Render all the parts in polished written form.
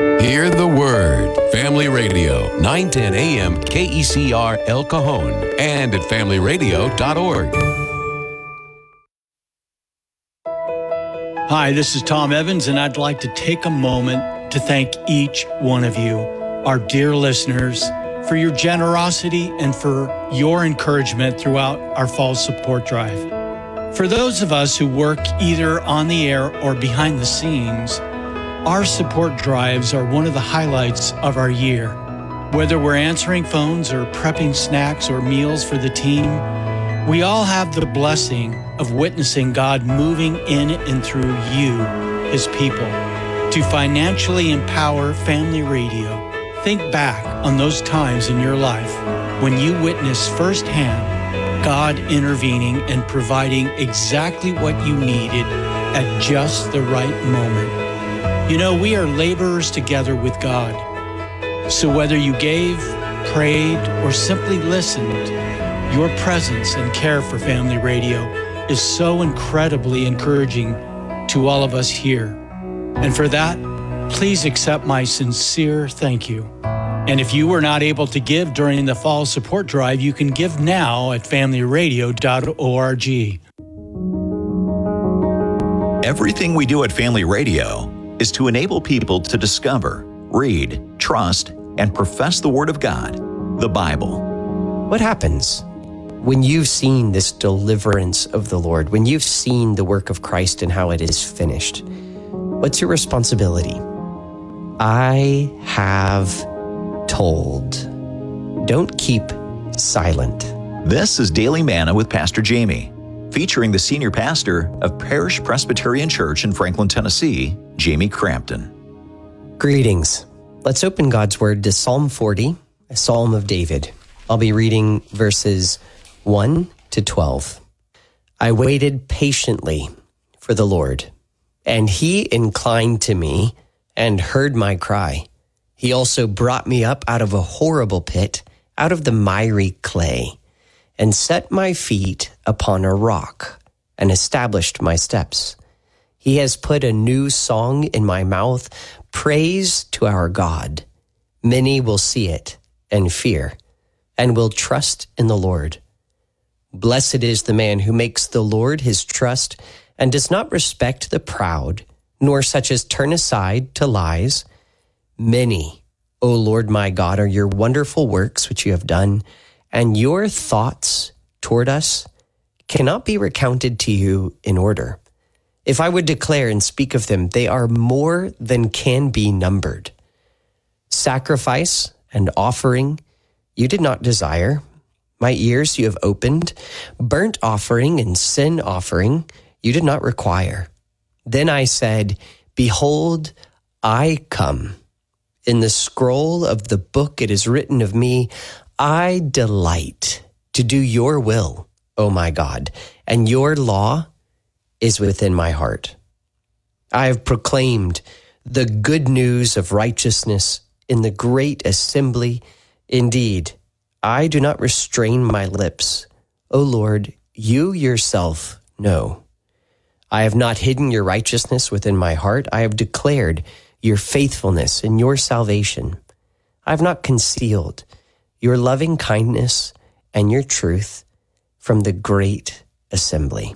Hear the word. Family Radio, 910 a.m. KECR El Cajon and at familyradio.org. Hi, this is Tom Evans, and I'd like to take a moment to thank each one of you, our dear listeners, for your generosity and for your encouragement throughout our fall support drive. For those of us who work either on the air or behind the scenes, our support drives are one of the highlights of our year. Whether we're answering phones or prepping snacks or meals for the team, we all have the blessing of witnessing God moving in and through you, His people, to financially empower Family Radio. Think back on those times in your life when you witnessed firsthand God intervening and providing exactly what you needed at just the right moment. You know, we are laborers together with God. So whether you gave, prayed, or simply listened, your presence and care for Family Radio is so incredibly encouraging to all of us here. And for that, please accept my sincere thank you. And if you were not able to give during the fall support drive, you can give now at familyradio.org. Everything we do at Family Radio is to enable people to discover, read, trust, and profess the Word of God, the Bible. What happens when you've seen this deliverance of the Lord, when you've seen the work of Christ and how it is finished? What's your responsibility? I have told. Don't keep silent. This is Daily Manna with Pastor Jamie, featuring the senior pastor of Parish Presbyterian Church in Franklin, Tennessee, Jamie Crampton. Greetings. Let's open God's Word to Psalm 40, a Psalm of David. I'll be reading verses 1 to 12. I waited patiently for the Lord, and He inclined to me and heard my cry. He also brought me up out of a horrible pit, out of the miry clay, and set my feet upon a rock and established my steps. He has put a new song in my mouth, praise to our God. Many will see it and fear, and will trust in the Lord. Blessed is the man who makes the Lord his trust, and does not respect the proud, nor such as turn aside to lies. Many, O Lord my God, are your wonderful works which you have done, and your thoughts toward us cannot be recounted to you in order. If I would declare and speak of them, they are more than can be numbered. Sacrifice and offering you did not desire. My ears you have opened. Burnt offering and sin offering you did not require. Then I said, behold, I come. In the scroll of the book it is written of me, I delight to do your will, O my God, and your law is within my heart. I have proclaimed the good news of righteousness in the great assembly. Indeed, I do not restrain my lips. O Lord, you yourself know. I have not hidden your righteousness within my heart. I have declared your faithfulness and your salvation. I have not concealed your loving kindness and your truth from the great assembly.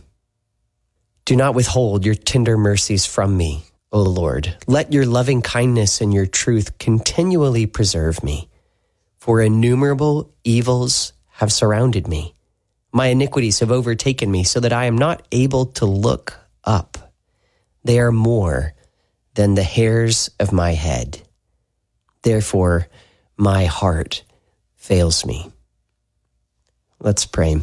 Do not withhold your tender mercies from me, O Lord. Let your loving kindness and your truth continually preserve me. For innumerable evils have surrounded me. My iniquities have overtaken me so that I am not able to look up. They are more than the hairs of my head. Therefore, my heart fails me. Let's pray.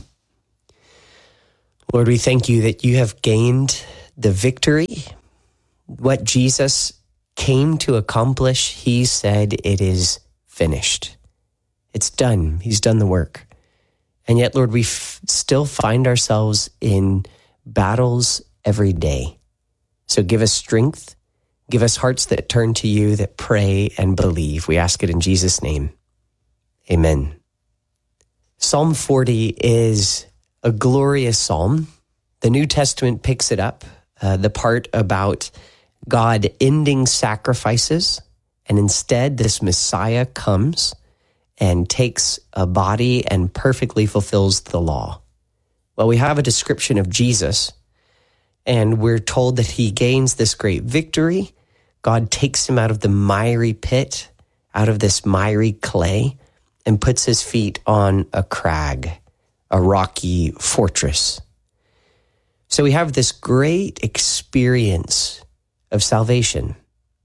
Lord, we thank you that you have gained the victory. What Jesus came to accomplish, he said, it is finished. It's done. He's done the work. And yet, Lord, we still find ourselves in battles every day. So give us strength. Give us hearts that turn to you, that pray and believe. We ask it in Jesus' name. Amen. Psalm 40 is a glorious psalm. The New Testament picks it up, the part about God ending sacrifices And instead, this Messiah comes and takes a body and perfectly fulfills the law. Well, we have a description of Jesus, and we're told that he gains this great victory. God takes him out of the miry pit, out of this miry clay, and puts his feet on a crag, a rocky fortress. So we have this great experience of salvation.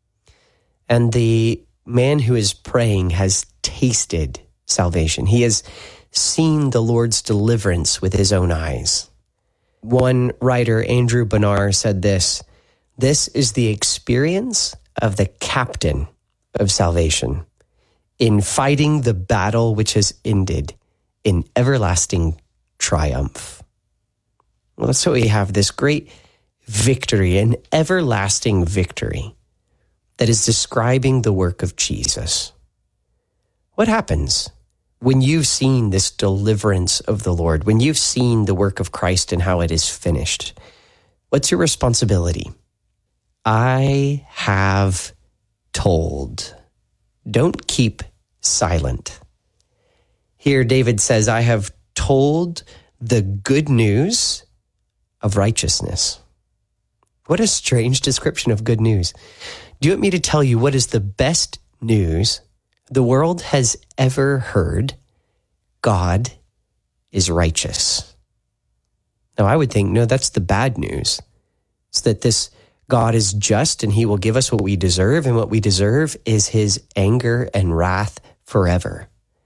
And the man who is praying has tasted salvation. He has seen the Lord's deliverance with his own eyes. One writer, Andrew Bonar, said this is the experience of the captain of salvation in fighting the battle which has ended in everlasting triumph. Well, so we have this great victory, an everlasting victory that is describing the work of Jesus. What happens when you've seen this deliverance of the Lord, when you've seen the work of Christ and how it is finished? What's your responsibility? I have told. Don't keep silent. Here, David says, I have told the good news of righteousness. What a strange description of good news. Do you want me to tell you what is the best news the world has ever heard? God is righteous. Now, I would think, no, that's the bad news. It's that this God is just and he will give us what we deserve, and what we deserve is his anger and wrath forever.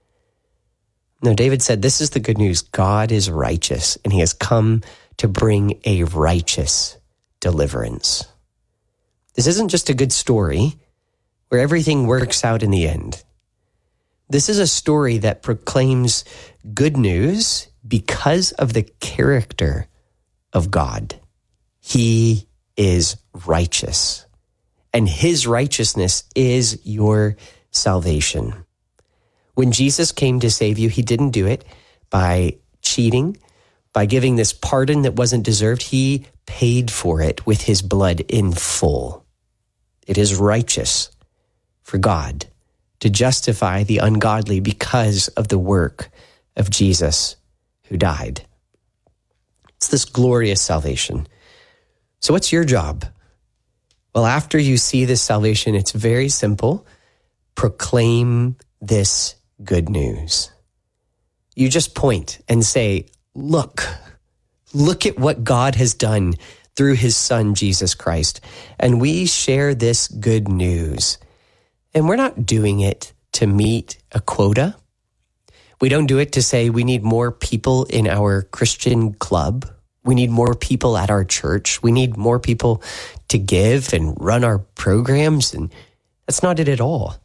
No, David said, this is the good news. God is righteous, and he has come to bring a righteous deliverance. This isn't just a good story where everything works out in the end. This is a story that proclaims good news because of the character of God. He is righteous, and his righteousness is your salvation. When Jesus came to save you, he didn't do it by cheating, by giving this pardon that wasn't deserved. He paid for it with his blood in full. It is righteous for God to justify the ungodly because of the work of Jesus who died. It's this glorious salvation. So what's your job? Well, after you see this salvation, it's very simple. Proclaim this good news. You just point and say, look at what God has done through his son, Jesus Christ. And we share this good news. And we're not doing it to meet a quota. We don't do it to say we need more people in our Christian club. We need more people at our church. We need more people to give and run our programs. And that's not it at all.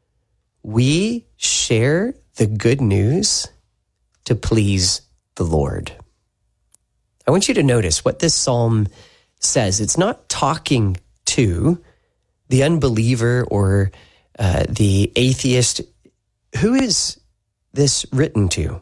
We share the good news to please the Lord. I want you to notice what this psalm says. It's not talking to the unbeliever or the atheist. Who is this written to?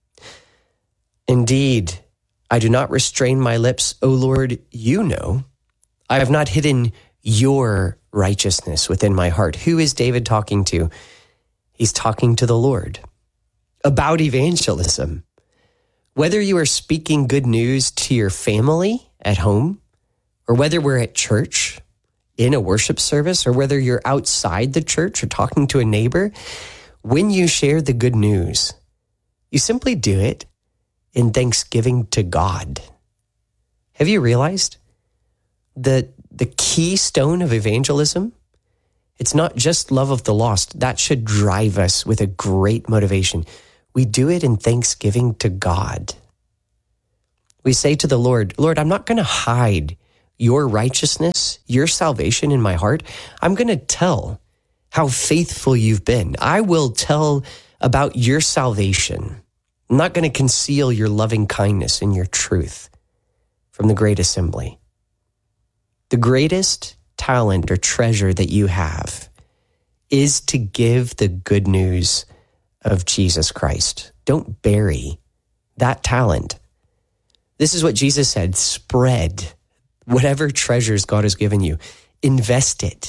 Indeed, I do not restrain my lips, O Lord, you know. I have not hidden your righteousness within my heart. Who is David talking to? He's talking to the Lord about evangelism. Whether you are speaking good news to your family at home, or whether we're at church in a worship service, or whether you're outside the church or talking to a neighbor, when you share the good news, you simply do it in thanksgiving to God. Have you realized that the keystone of evangelism, it's not just love of the lost. That should drive us with a great motivation. We do it in thanksgiving to God. We say to the Lord, Lord, I'm not going to hide your righteousness, your salvation in my heart. I'm going to tell how faithful you've been. I will tell about your salvation. I'm not going to conceal your loving kindness and your truth from the great assembly. The greatest talent or treasure that you have is to give the good news of Jesus Christ. Don't bury that talent. This is what Jesus said, spread whatever treasures God has given you. Invest it.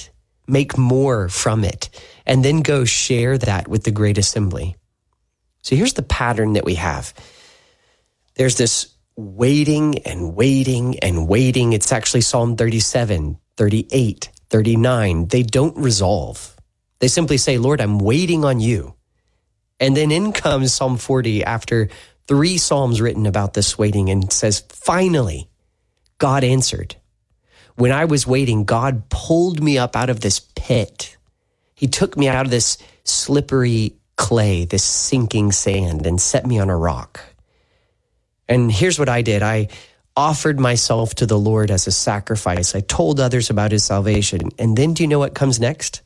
make more from it, and then go share that with the great assembly. So here's the pattern that we have. There's this waiting and waiting and waiting. It's actually Psalm 37, 38, 39. They don't resolve. They simply say, Lord, I'm waiting on you. And then in comes Psalm 40 after 3 Psalms written about this waiting and says, finally, God answered. When I was waiting, God pulled me up out of this pit. He took me out of this slippery clay, this sinking sand, and set me on a rock. And here's what I did. I offered myself to the Lord as a sacrifice. I told others about his salvation. And then do you know what comes next?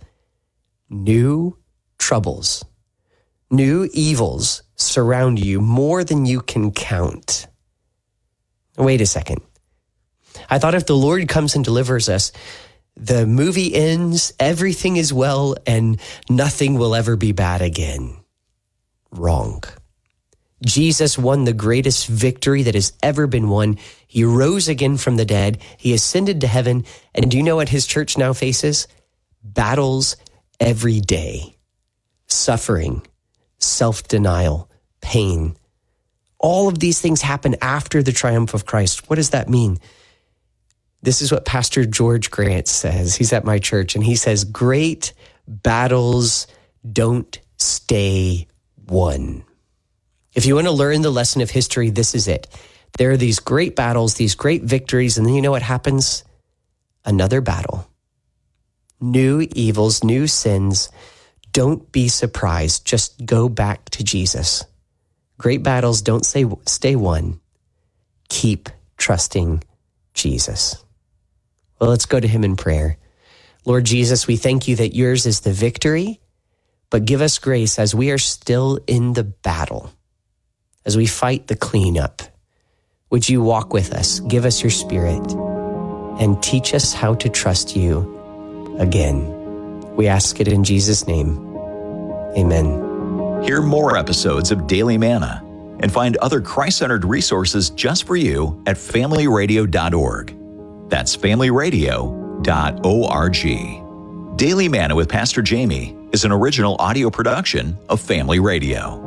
New troubles. New evils surround you more than you can count. Wait a second. I thought if the Lord comes and delivers us, the movie ends, everything is well, and nothing will ever be bad again. Wrong. Jesus won the greatest victory that has ever been won. He rose again from the dead. He ascended to heaven. And do you know what his church now faces? Battles every day. Suffering, self-denial, pain. All of these things happen after the triumph of Christ. What does that mean? This is what Pastor George Grant says. He's at my church, and he says, great battles don't stay won. If you want to learn the lesson of history, this is it. There are these great battles, these great victories, and then you know what happens? Another battle. New evils, new sins. Don't be surprised. Just go back to Jesus. Great battles don't stay won. Keep trusting Jesus. Well, let's go to him in prayer. Lord Jesus, we thank you that yours is the victory, but give us grace as we are still in the battle, as we fight the cleanup. Would you walk with us, give us your spirit, and teach us how to trust you again. We ask it in Jesus' name. Amen. Hear more episodes of Daily Manna and find other Christ-centered resources just for you at familyradio.org. That's familyradio.org. Daily Manna with Pastor Jamie is an original audio production of Family Radio.